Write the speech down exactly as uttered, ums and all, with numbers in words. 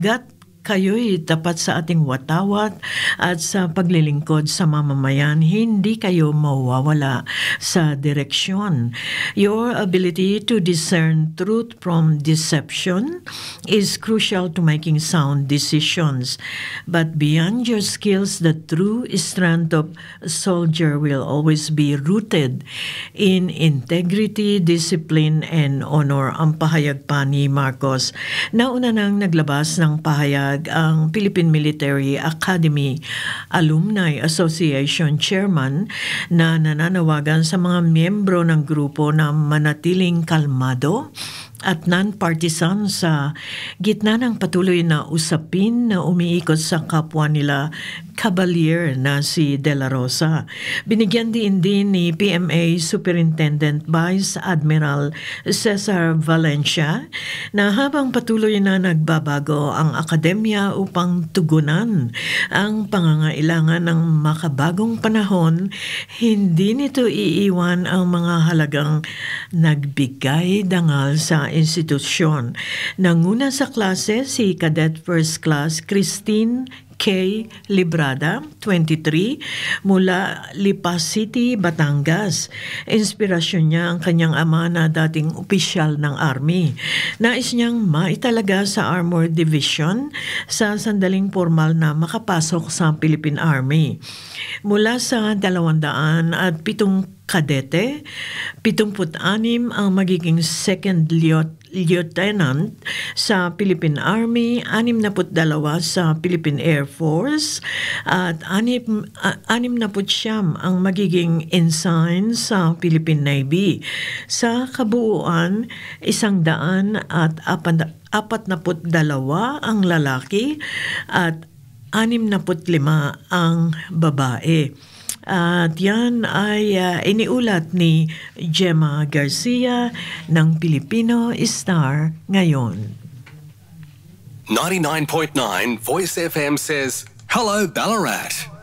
gat kayo'y tapat sa ating watawat at sa paglilingkod sa mamamayan, hindi kayo mawawala sa direksyon. Your ability to discern truth from deception is crucial to making sound decisions. But beyond your skills, the true strength of a soldier will always be rooted in integrity, discipline, and honor. Ang pahayag pa ni Marcos. Nauna nang naglabas ng pahayag ang Philippine Military Academy Alumni Association Chairman na nananawagan sa mga miyembro ng grupo na manatiling kalmado at non-partisan sa gitna ng patuloy na usapin na umiikot sa kapwa nila Cavalier na si De La Rosa. Binigyan din din ni P M A Superintendent Vice Admiral Cesar Valencia na habang patuloy na nagbabago ang akademya upang tugunan ang pangangailangan ng makabagong panahon, hindi nito iiwan ang mga halagang nagbigay dangal sa institusyon. Nanguna sa klase si Cadet First Class Christine K. Librada, twenty-three, mula Lipa City, Batangas. Inspirasyon niya ang kanyang ama na dating opisyal ng Army. Nais niyang maitalaga sa Armored Division sa sandaling formal na makapasok sa Philippine Army. Mula sa dalawandaan at pitong kadete, pitungput-anim ang magiging second lieutenant lieutenant sa Philippine Army, anim na put dalawa sa Philippine Air Force, at anim, uh, anim na put siyam ang magiging ensign sa Philippine Navy. Sa kabuuan, isang daan at apat, apat na put dalawa ang lalaki at anim na put lima ang babae. At yan ay uh, iniulat ni Gemma Garcia ng Filipino Star ngayon. ninety-nine point nine Voice F M says, "Hello Ballarat."